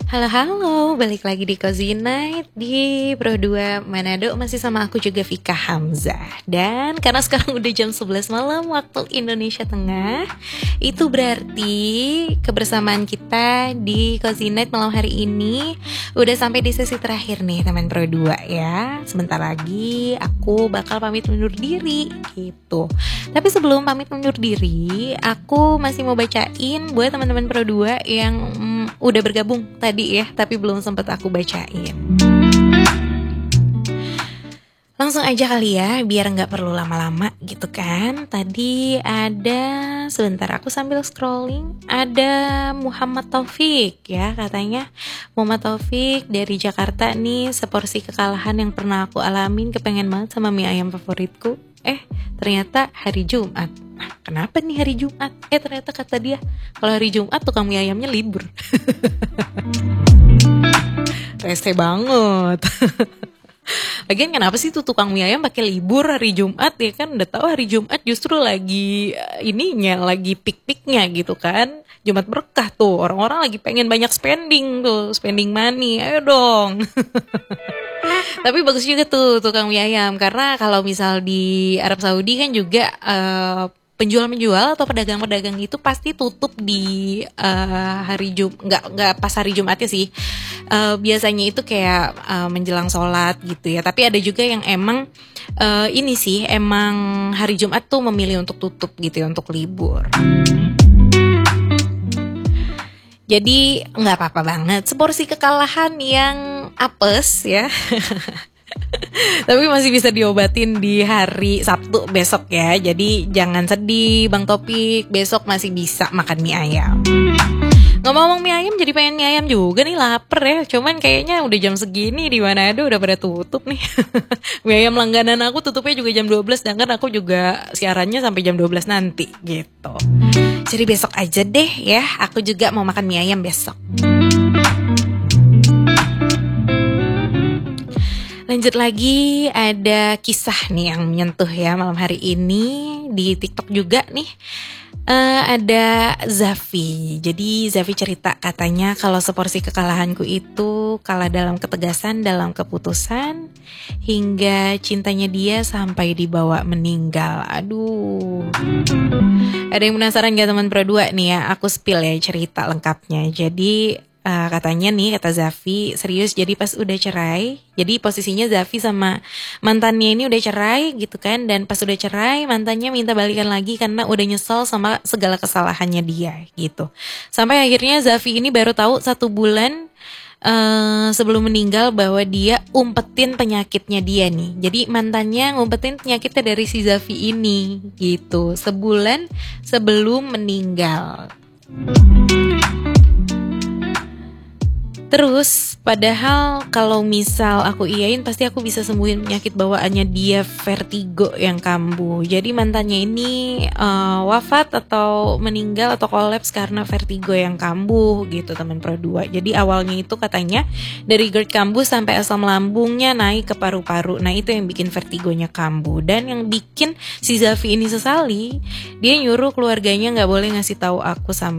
Halo, balik lagi di Cozy Night di Pro 2 Manado. Masih sama aku juga Vika Hamzah. Dan karena sekarang udah jam 11 malam waktu Indonesia Tengah, itu berarti kebersamaan kita di Cozy Night malam hari ini udah sampai di sesi terakhir nih teman Pro 2 ya. Sebentar lagi aku bakal pamit undur diri gitu. Tapi sebelum pamit undur diri, aku masih mau bacain buat teman-teman Pro 2 yang udah bergabung tadi ya, tapi belum sempat aku bacain. Langsung aja kali ya, biar gak perlu lama-lama gitu kan. Tadi ada, sebentar aku sambil scrolling, ada Muhammad Taufik ya, katanya Muhammad Taufik dari Jakarta nih, seporsi kekalahan yang pernah aku alamin, kepengen banget sama mie ayam favoritku. Ternyata hari Jumat. Kenapa nih hari Jumat? Ternyata kata dia, kalau hari Jumat tukang mie ayamnya libur. Rese banget. Lagian kenapa sih tuh tukang mie ayam pakai libur hari Jumat ya kan? Udah tahu hari Jumat justru lagi lagi pik-piknya gitu kan. Jumat berkah tuh, orang-orang lagi pengen banyak spending tuh, spending money. Ayo dong. Tapi bagus juga tuh tukang mie ayam, karena kalau misal di Arab Saudi kan juga penjual-penjual atau pedagang-pedagang itu pasti tutup di hari nggak pas hari Jumatnya sih. Biasanya itu kayak menjelang sholat gitu ya. Tapi ada juga yang emang emang hari Jumat tuh memilih untuk tutup gitu ya, untuk libur. Jadi nggak apa-apa banget, seporsi kekalahan yang apes ya. Tapi masih bisa diobatin di hari Sabtu besok ya. Jadi jangan sedih Bang Topik, besok masih bisa makan mie ayam. Ngomong-ngomong mie ayam, jadi pengen mie ayam juga nih, lapar ya. Cuman kayaknya udah jam segini di Manado udah pada tutup nih. Mie ayam langganan aku tutupnya juga jam 12, sedangkan aku juga siarannya sampai jam 12 nanti gitu. Jadi besok aja deh ya, aku juga mau makan mie ayam besok. Lanjut lagi, ada kisah nih yang menyentuh ya malam hari ini di TikTok juga nih. Ada Zafi. Jadi Zafi cerita, katanya kalau seporsi kekalahanku itu kalah dalam ketegasan, dalam keputusan, hingga cintanya dia sampai dibawa meninggal. Aduh. Ada yang penasaran gak teman Pro 2 nih ya? Aku spill ya cerita lengkapnya. Jadi katanya nih, kata Zafi, serius, jadi pas udah cerai, jadi posisinya Zafi sama mantannya ini udah cerai gitu kan, dan pas udah cerai mantannya minta balikan lagi karena udah nyesel sama segala kesalahannya dia gitu. Sampai akhirnya Zafi ini baru tahu 1 bulan sebelum meninggal bahwa dia umpetin penyakitnya dia nih. Jadi mantannya ngumpetin penyakitnya dari si Zafi ini gitu, sebulan sebelum meninggal. Terus padahal kalau misal aku iyain pasti aku bisa sembuhin penyakit bawaannya dia, vertigo yang kambuh. Jadi mantannya ini wafat atau meninggal atau kolaps karena vertigo yang kambuh gitu teman Pro 2. Jadi awalnya itu katanya dari GERD kambuh sampai asam lambungnya naik ke paru-paru. Nah itu yang bikin vertigonya kambuh. Dan yang bikin si Zafi ini sesali, dia nyuruh keluarganya gak boleh ngasih tahu aku sama